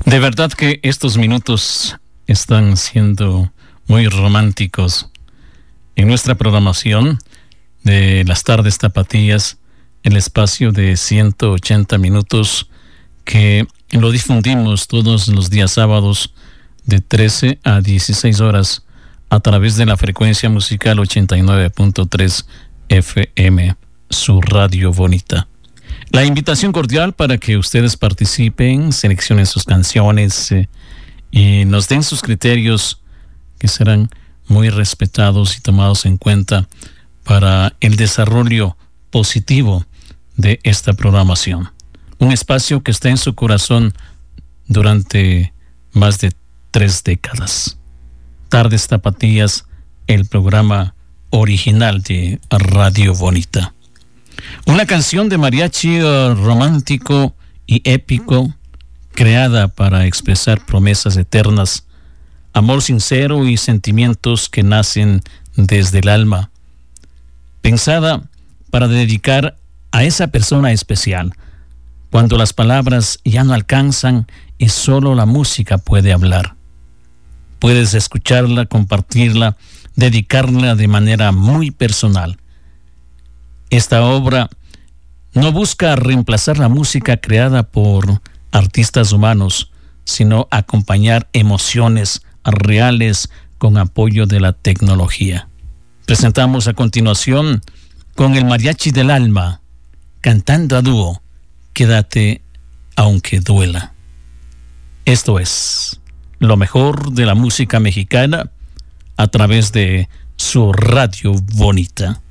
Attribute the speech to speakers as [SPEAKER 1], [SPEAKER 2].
[SPEAKER 1] De verdad que estos minutos están siendo muy románticos en nuestra programación de las tardes tapatías, el espacio de 180 minutos que lo difundimos todos los días sábados de 13 a 16 horas a través de la frecuencia musical 89.3 FM, su radio bonita. La invitación cordial para que ustedes participen, seleccionen sus canciones y nos den sus criterios que serán muy respetados y tomados en cuenta para el desarrollo positivo de esta programación. Un espacio que está en su corazón durante más de 3 décadas. Tardes Tapatías, el programa original de Radio Bonita. Una canción de mariachi romántico y épico, creada para expresar promesas eternas, amor sincero y sentimientos que nacen desde el alma, pensada para dedicar a esa persona especial, cuando las palabras ya no alcanzan y solo la música puede hablar. Puedes escucharla, compartirla, dedicarla de manera muy personal. Esta obra no busca reemplazar la música creada por artistas humanos, sino acompañar emociones reales con apoyo de la tecnología. Presentamos a continuación con el Mariachi del Alma, cantando a dúo, Quédate aunque duela. Esto es lo mejor de la música mexicana a través de su radio bonita.